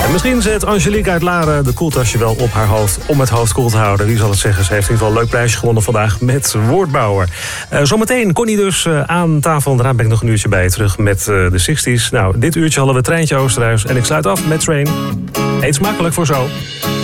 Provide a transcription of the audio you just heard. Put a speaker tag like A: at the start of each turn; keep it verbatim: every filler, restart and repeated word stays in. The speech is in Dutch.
A: En misschien zet Angelique uit Laren de koeltasje wel op haar hoofd om het hoofd koel te houden. Wie zal het zeggen? Ze heeft in ieder geval een leuk prijsje gewonnen vandaag met Woordbouwer. Uh, zometeen Connie dus uh, aan tafel. En daarna ben ik nog een uurtje bij je terug met uh, de zestig's. Nou, dit uurtje hadden we Treintje Oosterhuis. En ik sluit af met Train. Eet smakelijk voor zo.